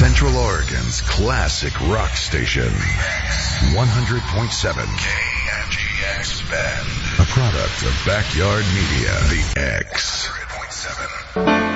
Central Oregon's classic rock station. 100.7 KNGX Bend. A product of Backyard Media. The X. 100.7.